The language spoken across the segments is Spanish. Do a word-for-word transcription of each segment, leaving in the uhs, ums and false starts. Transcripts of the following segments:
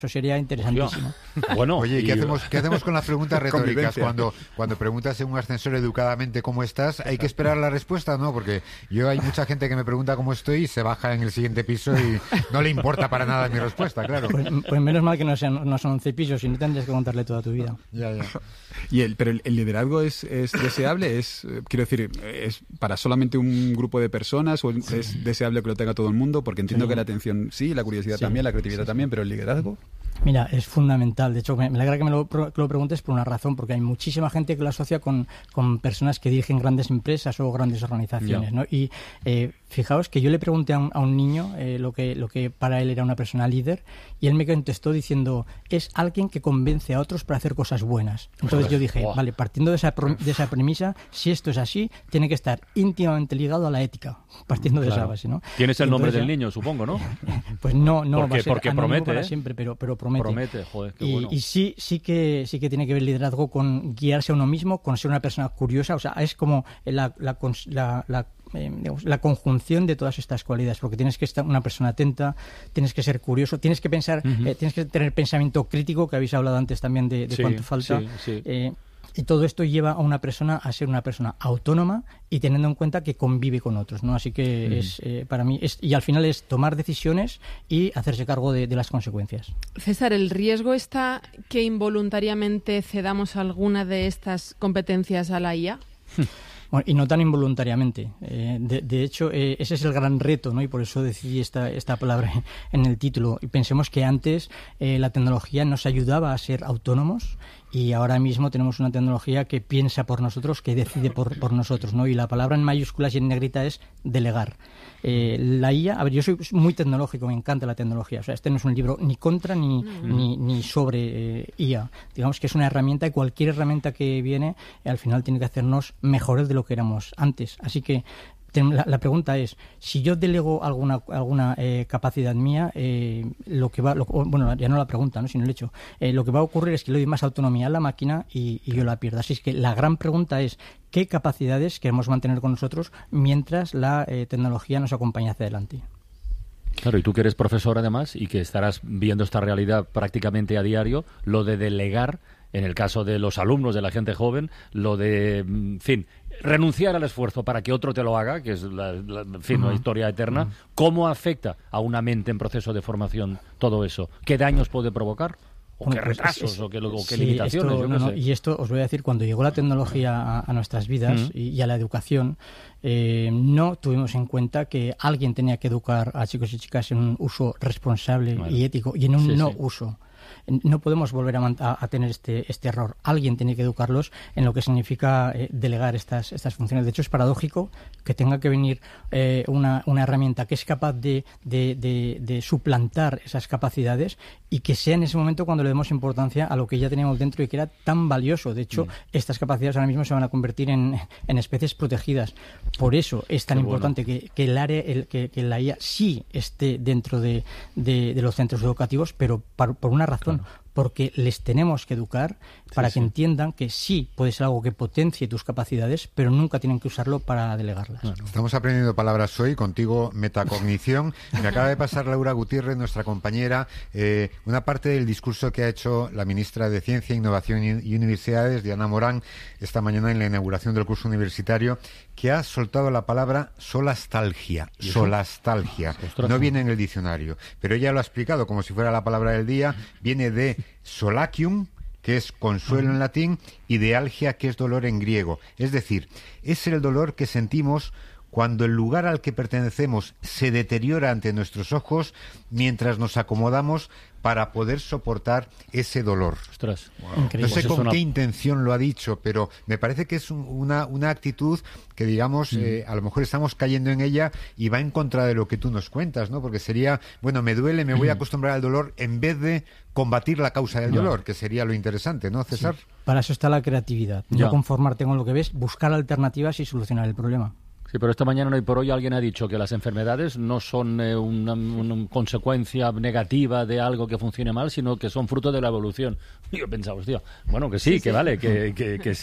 Eso sería interesantísimo. Bueno, oye, ¿y qué y... hacemos, qué hacemos con las preguntas retóricas? Cuando, cuando preguntas en un ascensor educadamente cómo estás, ¿hay que esperar la respuesta? No, porque yo hay mucha gente que me pregunta cómo estoy y se baja en el siguiente piso y no le importa para nada mi respuesta, claro. Pues, pues menos mal que no, sean, no son once pisos, si no tendrías que contarle toda tu vida. Ya, ya. Y el, pero el, el liderazgo es, es deseable, es eh, quiero decir, es para solamente un grupo de personas o sí. es deseable que lo tenga todo el mundo, porque entiendo sí. que la atención sí, la curiosidad sí. también, la creatividad sí, también, pero el liderazgo. Mira, es fundamental. De hecho, me, me alegra que me lo, que lo preguntes por una razón, porque hay muchísima gente que lo asocia con, con personas que dirigen grandes empresas o grandes organizaciones, ¿no? Y eh, fijaos que yo le pregunté a un, a un niño eh, lo que lo que para él era una persona líder, y él me contestó diciendo, es alguien que convence a otros para hacer cosas buenas. Entonces yo dije, wow. vale, partiendo de esa, de esa premisa, si esto es así, tiene que estar íntimamente ligado a la ética, partiendo claro. de esa base, ¿no? Tienes el Entonces, nombre del niño, supongo, ¿no? Pues no, no porque, va a ser porque promete, para ¿eh? siempre, pero, pero promete. Promete, joder, qué y, bueno. y sí, sí que sí que tiene que ver el liderazgo con guiarse a uno mismo, con ser una persona curiosa, o sea, es como la, la, la, la Eh, digamos, la conjunción de todas estas cualidades, porque tienes que estar una persona atenta, tienes que ser curioso, tienes que pensar, uh-huh. eh, tienes que tener pensamiento crítico, que habéis hablado antes también de, de sí, cuánto falta, sí, sí. Eh, y todo esto lleva a una persona a ser una persona autónoma y teniendo en cuenta que convive con otros, ¿no? Así que uh-huh. es eh, para mí es, y al final es tomar decisiones y hacerse cargo de, de las consecuencias. César, ¿el riesgo está que involuntariamente cedamos alguna de estas competencias a la I A? Bueno, y no tan involuntariamente. Eh, de, de hecho, eh, ese es el gran reto, ¿no? Y por eso decidí esta, esta palabra en el título. Y pensemos que antes eh, la tecnología nos ayudaba a ser autónomos y ahora mismo tenemos una tecnología que piensa por nosotros, que decide por, por nosotros, ¿no? Y la palabra en mayúsculas y en negrita es delegar. Eh, la I A, a ver, yo soy muy tecnológico, me encanta la tecnología. O sea, este no es un libro ni contra ni, mm. ni, ni sobre eh, I A. Digamos que es una herramienta y cualquier herramienta que viene eh, al final tiene que hacernos mejores de lo que éramos antes. Así que La, la pregunta es, si yo delego alguna alguna eh, capacidad mía, eh, lo que va, lo, bueno, ya no la pregunta, ¿no? sino el hecho, eh, lo que va a ocurrir es que le doy más autonomía a la máquina y, y yo la pierdo. Así es que la gran pregunta es, ¿qué capacidades queremos mantener con nosotros mientras la eh, tecnología nos acompaña hacia adelante? Claro, y tú que eres profesor además y que estarás viendo esta realidad prácticamente a diario, lo de delegar, en el caso de los alumnos, de la gente joven, lo de, en fin, renunciar al esfuerzo para que otro te lo haga, que es la, la, en fin, uh-huh. una historia eterna, uh-huh. ¿cómo afecta a una mente en proceso de formación todo eso? ¿Qué daños puede provocar? ¿O bueno, qué retrasos? Pues es, o qué, o qué sí, limitaciones? Esto, yo no, no no, sé. y esto os voy a decir, cuando llegó la tecnología a, a nuestras vidas uh-huh. y, y a la educación, eh, no tuvimos en cuenta que alguien tenía que educar a chicos y chicas en un uso responsable bueno. y ético y en un sí, no sí. uso. No podemos volver a, a, a tener este, este error. Alguien tiene que educarlos en lo que significa eh, delegar estas, estas funciones. De hecho, es paradójico que tenga que venir eh, una, una herramienta que es capaz de, de, de, de suplantar esas capacidades y que sea en ese momento cuando le demos importancia a lo que ya teníamos dentro y que era tan valioso. De hecho, mm. estas capacidades ahora mismo se van a convertir en, en especies protegidas. Por eso es tan Qué importante bueno. que, que el área, el, que, que la I A sí esté dentro de, de, de los centros educativos, pero par, por una razón. Claro. Porque les tenemos que educar para sí, que sí. entiendan que sí puede ser algo que potencie tus capacidades, pero nunca tienen que usarlo para delegarlas. Bueno, estamos aprendiendo palabras hoy, contigo metacognición. Me acaba de pasar Laura Gutiérrez, nuestra compañera, eh, una parte del discurso que ha hecho la ministra de Ciencia, Innovación y Universidades, Diana Morán, esta mañana en la inauguración del curso universitario, que ha soltado la palabra solastalgia. Solastalgia. No viene en el diccionario, pero ella lo ha explicado como si fuera la palabra del día. Viene de solacium, que es consuelo en latín, y de algia, que es dolor en griego. Es decir, es el dolor que sentimos cuando el lugar al que pertenecemos se deteriora ante nuestros ojos mientras nos acomodamos para poder soportar ese dolor. Ostras, wow. No sé con una... qué intención lo ha dicho, pero me parece que es un, una, una actitud que, digamos, mm. eh, a lo mejor estamos cayendo en ella y va en contra de lo que tú nos cuentas, ¿no? Porque sería, bueno, me duele, me voy a acostumbrar al dolor en vez de combatir la causa del dolor, no. que sería lo interesante, ¿no, César? Sí. Para eso está la creatividad, no ya. conformarte con lo que ves, buscar alternativas y solucionar el problema. Sí, pero esta mañana, hoy por hoy, alguien ha dicho que las enfermedades no son eh, una, una consecuencia negativa de algo que funcione mal, sino que son fruto de la evolución. Y yo pensaba, hostia, bueno, que sí, sí que sí. vale, que, que, que sí,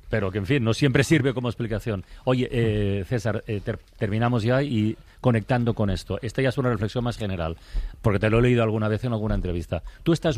pero que, en fin, no siempre sirve como explicación. Oye, eh, César, eh, ter- terminamos ya y conectando con esto. Esta ya es una reflexión más general, porque te lo he leído alguna vez en alguna entrevista. Tú estás